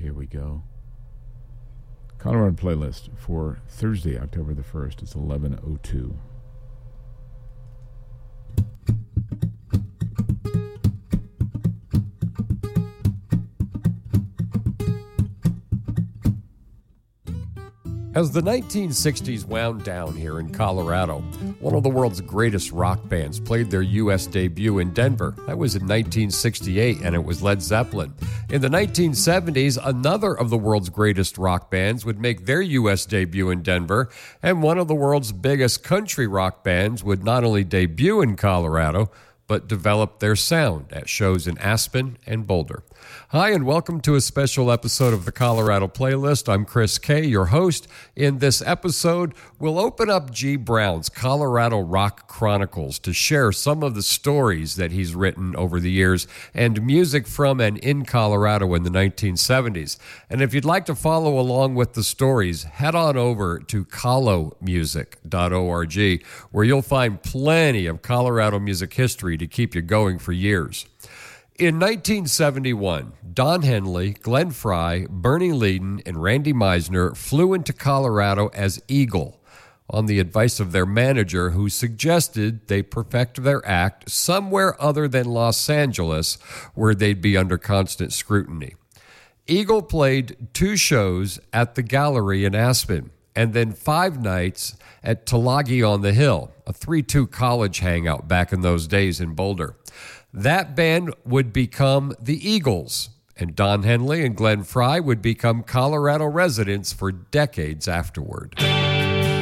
Here we go. Colorado playlist for Thursday, October the 1st. It's 11:02. As the 1960s wound down here in Colorado, one of the world's greatest rock bands played their U.S. debut in Denver. That was in 1968, and it was Led Zeppelin. In the 1970s, another of the world's greatest rock bands would make their U.S. debut in Denver, and one of the world's biggest country rock bands would not only debut in Colorado, but develop their sound at shows in Aspen and Boulder. Hi, and welcome to a special episode of the Colorado Playlist. I'm Chris Kay, your host. In this episode, we'll open up G. Brown's Colorado Rock Chronicles to share some of the stories that he's written over the years and music from and in Colorado in the 1970s. And if you'd like to follow along with the stories, head on over to colomusic.org, where you'll find plenty of Colorado music history to keep you going for years. In 1971, Don Henley, Glenn Frey, Bernie Leadon, and Randy Meisner flew into Colorado as Eagle on the advice of their manager, who suggested they perfect their act somewhere other than Los Angeles, where they'd be under constant scrutiny. Eagle played 2 shows at the Gallery in Aspen, and then 5 nights at Tulagi on the Hill, a 3-2 college hangout back in those days in Boulder. That band would become the Eagles, and Don Henley and Glenn Frey would become Colorado residents for decades afterward.